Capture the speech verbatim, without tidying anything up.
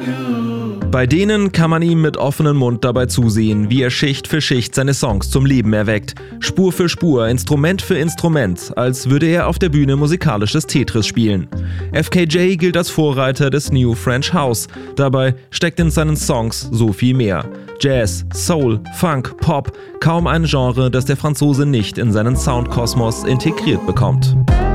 Bei denen kann man ihm mit offenem Mund dabei zusehen, wie er Schicht für Schicht seine Songs zum Leben erweckt. Spur für Spur, Instrument für Instrument, als würde er auf der Bühne musikalisches Tetris spielen. F K J gilt als Vorreiter des New French House. Dabei steckt in seinen Songs so viel mehr. Jazz, Soul, Funk, Pop, kaum ein Genre, das der Franzose nicht in seinen Soundkosmos integriert bekommt.